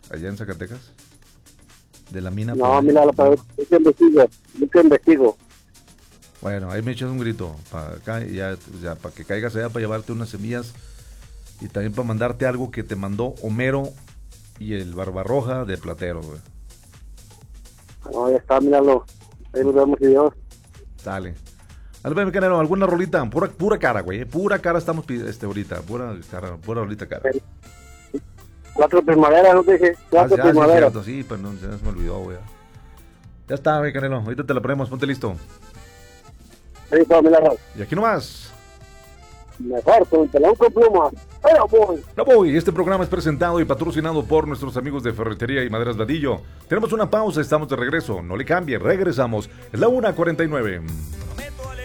allá en Zacatecas? De la mina. No, mira, yo investigo. Bueno, ahí me echas un grito para acá y ya para que caigas allá para llevarte unas semillas y también para mandarte algo que te mandó Homero y el Barbarroja de Platero, güey. No, ya está, míralo. Ahí nos vemos y Dios. Dale. Dale, Canelo, alguna rolita, pura cara, güey. Pura cara estamos ahorita, pura rolita cara. 4 primaveras, no te dije. 4 primaveras. Sí, pero no, se me olvidó, güey. Ya está, güey, Canelo. Ahorita te la ponemos, ponte listo. Ahí está, míralo. Y aquí nomás. Mejor, con el pelón con pluma. No voy. Este programa es presentado y patrocinado por nuestros amigos de Ferretería y Maderas Vadillo. Tenemos una pausa, estamos de regreso. No le cambie, regresamos. Es la 1:49.